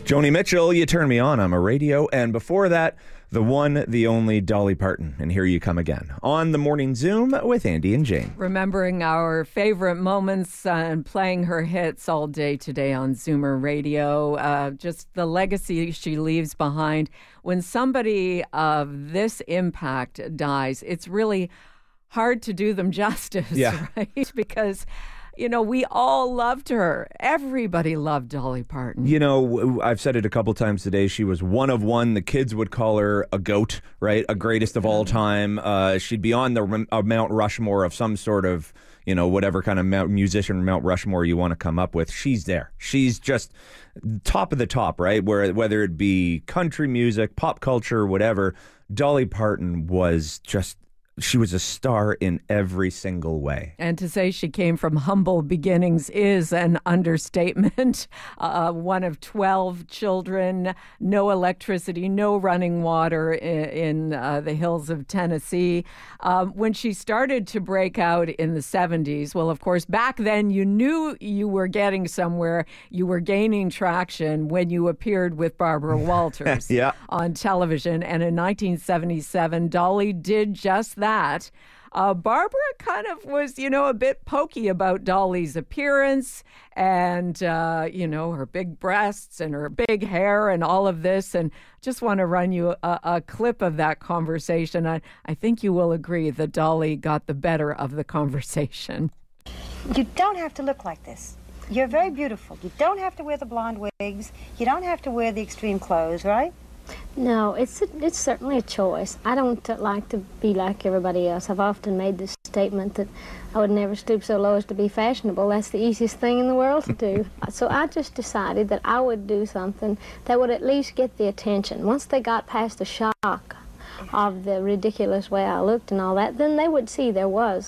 Joni Mitchell, You Turn Me On a Radio. And before that, the one, the only Dolly Parton. And here you come again on the Morning Zoom with Andy and Jane. Remembering our favorite moments and playing her hits all day today on Zoomer Radio. Just the legacy she leaves behind. When somebody of this impact dies, it's really hard to do them justice, right? Because you know, we all loved her. Everybody loved Dolly Parton. You know, I've said it a couple times today. She was one of one. The kids would call her a GOAT, right? A greatest of all time. She'd be on the Mount Rushmore of some sort of, you know, whatever kind of musician Mount Rushmore you want to come up with. She's there. She's just top of the top, right? Whether it be country music, pop culture, whatever, Dolly Parton was just... She was a star in every single way. And to say she came from humble beginnings is an understatement. One of 12 children, no electricity, no running water in the hills of Tennessee. When she started to break out in the 70s, well, of course, back then you knew you were getting somewhere. You were gaining traction when you appeared with Barbara Walters on television. And in 1977, Dolly did just that. Barbara kind of was, you know, a bit pokey about Dolly's appearance and, you know, her big breasts and her big hair and all of this. And just want to run you a clip of that conversation. I think you will agree that Dolly got the better of the conversation. You don't have to look like this. You're very beautiful. You don't have to wear the blonde wigs. You don't have to wear the extreme clothes, right? No, it's certainly a choice. I don't like to be like everybody else. I've often made this statement that I would never stoop so low as to be fashionable. That's the easiest thing in the world to do. So I just decided that I would do something that would at least get the attention. Once they got past the shock of the ridiculous way I looked and all that, then they would see there was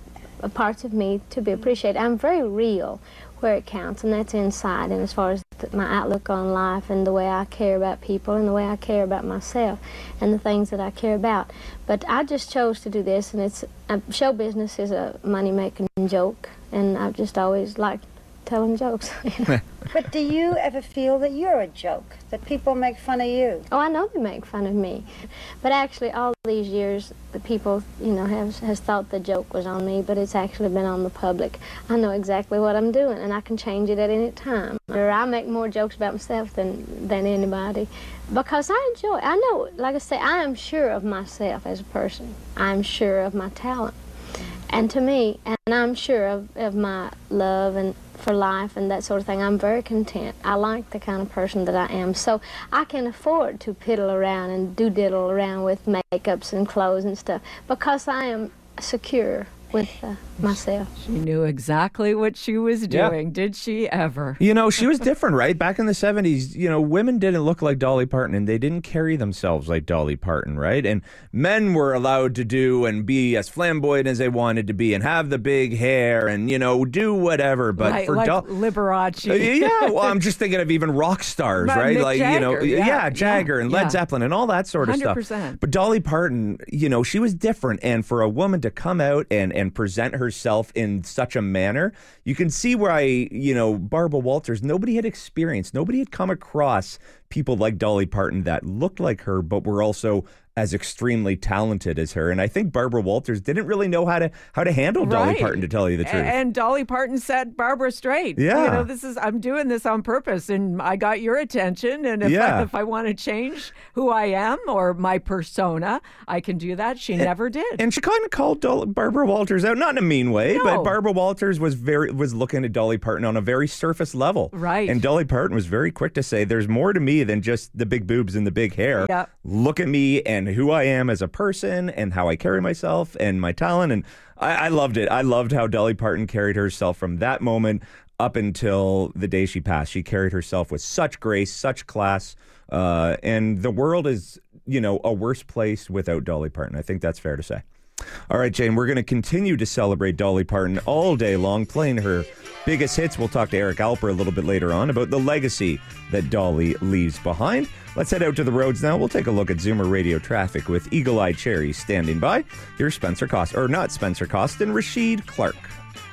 a parts of me to be appreciated. I'm very real where it counts, and that's inside, and as far as my outlook on life and the way I care about people and the way I care about myself and the things that I care about. But I just chose to do this, and it's show business is a money-making joke, and I've just always liked telling jokes. But do you ever feel that you're a joke, that people make fun of you? Oh, I know they make fun of me. But actually, all these years, the people, you know, has thought the joke was on me, but it's actually been on the public. I know exactly what I'm doing, and I can change it at any time. Or I make more jokes about myself than anybody, because I enjoy it. I know, like I say, I am sure of myself as a person. I'm sure of my talent. And to me, and I'm sure of my love and for life and that sort of thing, I'm very content. I like the kind of person that I am. So I can afford to piddle around and diddle around with makeups and clothes and stuff because I am secure with myself. She knew exactly what she was doing. Did she ever? You know, she was different, right? Back in the 70s, you know, women didn't look like Dolly Parton, and they didn't carry themselves like Dolly Parton, right? And men were allowed to do and be as flamboyant as they wanted to be and have the big hair and, you know, do whatever. But right, for like Liberace. well, I'm just thinking of even rock stars, right? Mick like, Jagger, you know, Jagger and Led Zeppelin and all that sort of 100%. stuff. But Dolly Parton, you know, she was different. And for a woman to come out and present herself in such a manner, you can see why, you know, Barbara Walters, nobody had experienced, nobody had come across people like Dolly Parton that looked like her, but were also as extremely talented as her. And I think Barbara Walters didn't really know how to handle Dolly Parton, to tell you the truth. And Dolly Parton set Barbara straight. Yeah. You know, I'm doing this on purpose, and I got your attention. And if I want to change who I am or my persona, I can do that. She never did. And she kind of called Barbara Walters out, not in a mean way, but Barbara Walters was looking at Dolly Parton on a very surface level. Right. And Dolly Parton was very quick to say, there's more to me than just the big boobs and the big hair. Yep. Look at me and who I am as a person and how I carry myself and my talent. And I loved it. I loved how Dolly Parton carried herself from that moment up until the day she passed. She carried herself with such grace, such class. And the world is, you know, a worse place without Dolly Parton. I think that's fair to say. All right, Jane, we're going to continue to celebrate Dolly Parton all day long, playing her biggest hits. We'll talk to Eric Alper a little bit later on about the legacy that Dolly leaves behind. Let's head out to the roads now. We'll take a look at Zoomer Radio traffic with Eagle Eye Cherry standing by. Here's Spencer Costin, or not Spencer Costin, Rashid Clark.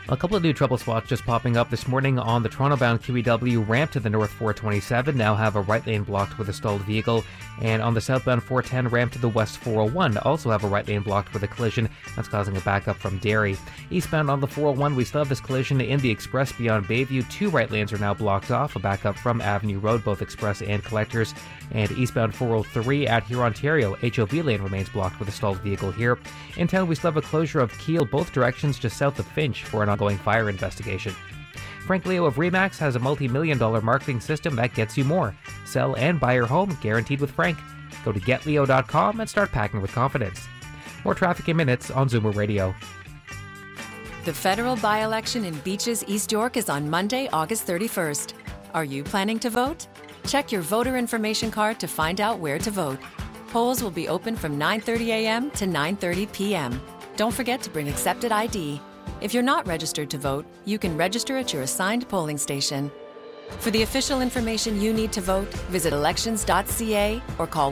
A couple of new trouble spots just popping up this morning on the Toronto-bound QEW ramp to the North 427. Now have a right lane blocked with a stalled vehicle. And on the southbound 410 ramp to the West 401, also have a right lane blocked with a collision. That's causing a backup from Derry. Eastbound on the 401, we still have this collision in the Express beyond Bayview. 2 right lanes are now blocked off. A backup from Avenue Road, both Express and Collectors. And eastbound 403 at Here, Ontario, HOV lane remains blocked with a stalled vehicle here. In town, we still have a closure of Kiel, both directions just south of Finch for an ongoing fire investigation. Frank Leo of Remax has a multi-million-dollar marketing system that gets you more. Sell and buy your home, guaranteed with Frank. Go to getleo.com and start packing with confidence. More traffic in minutes on Zoomer Radio. The federal by-election in Beaches, East York is on Monday, August 31st. Are you planning to vote? Check your voter information card to find out where to vote. Polls will be open from 9:30 a.m. to 9:30 p.m. Don't forget to bring accepted ID. If you're not registered to vote, you can register at your assigned polling station. For the official information you need to vote, visit elections.ca or call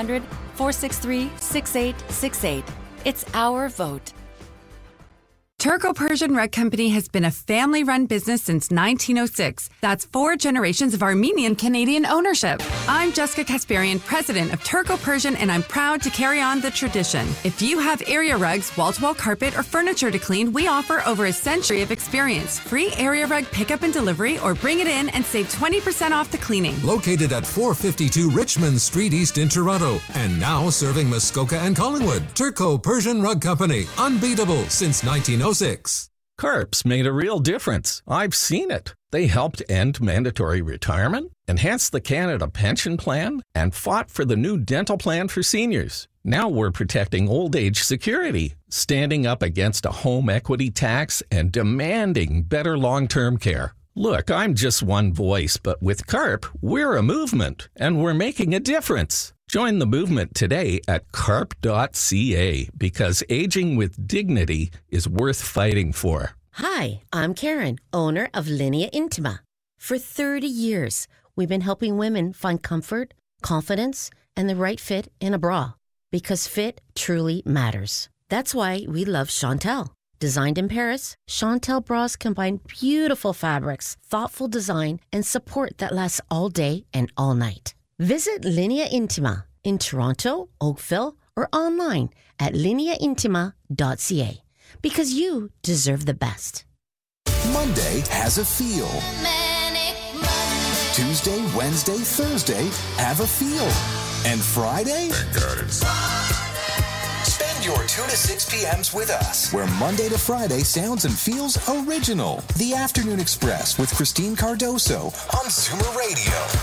1-800-463-6868. It's our vote. Turco-Persian Rug Company has been a family-run business since 1906. That's 4 generations of Armenian-Canadian ownership. I'm Jessica Kasparian, president of Turco-Persian, and I'm proud to carry on the tradition. If you have area rugs, wall-to-wall carpet, or furniture to clean, we offer over a century of experience. Free area rug pickup and delivery, or bring it in and save 20% off the cleaning. Located at 452 Richmond Street East in Toronto, and now serving Muskoka and Collingwood. Turco-Persian Rug Company, unbeatable since 1906. CARP's made a real difference. I've seen it. They helped end mandatory retirement, enhanced the Canada Pension Plan, and fought for the new dental plan for seniors. Now we're protecting old age security, standing up against a home equity tax, and demanding better long-term care. Look, I'm just one voice, but with CARP, we're a movement, and we're making a difference. Join the movement today at carp.ca, because aging with dignity is worth fighting for. Hi, I'm Karen, owner of Linea Intima. For 30 years, we've been helping women find comfort, confidence, and the right fit in a bra, because fit truly matters. That's why we love Chantel. Designed in Paris, Chantel bras combine beautiful fabrics, thoughtful design, and support that lasts all day and all night. Visit Linea Intima in Toronto, Oakville, or online at lineaintima.ca, because you deserve the best. Monday has a feel. Tuesday, Wednesday, Thursday have a feel. And Friday? Thank God it's Spend your 2 to 6 p.m.s with us, where Monday to Friday sounds and feels original. The Afternoon Express with Christine Cardoso on Zoomer Radio.